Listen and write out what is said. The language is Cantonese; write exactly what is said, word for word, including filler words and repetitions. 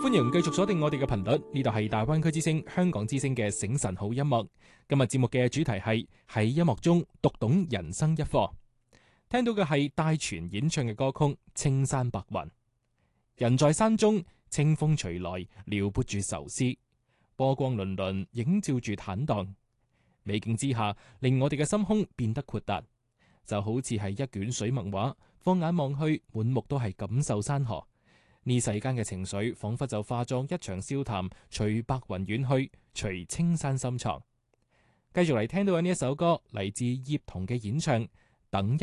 歡迎繼續鎖定我哋嘅頻率，呢度係大灣區之聲、香港之聲嘅醒晨好音樂。今日節目嘅主題係喺音樂中讀懂人生一課。聽到嘅係戴荃演唱嘅歌曲《青山白雲》。人在山中，清風隨來，撩撥住愁思，波光粼粼，映照住坦蕩。美景之下，令我哋嘅心胸變得豁達，就好似係一卷水墨畫，放眼望去，滿目都係感受山河。呢世間嘅情緒，仿佛就化作一場笑談，隨白雲遠去，隨青山深藏。繼續嚟聽到嘅呢一首歌，嚟自葉童嘅演唱《等一